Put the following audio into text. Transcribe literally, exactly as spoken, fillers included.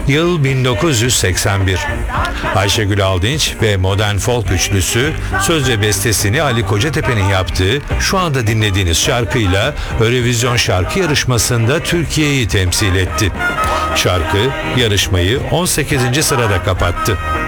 Yıl bin dokuz yüz seksen bir. Ayşegül Aldınç ve Modern Folk üçlüsü söz ve bestesini Ali Kocatepe'nin yaptığı şu anda dinlediğiniz şarkıyla Eurovision şarkı yarışmasında Türkiye'yi temsil etti. Şarkı yarışmayı on sekizinci sırada kapattı.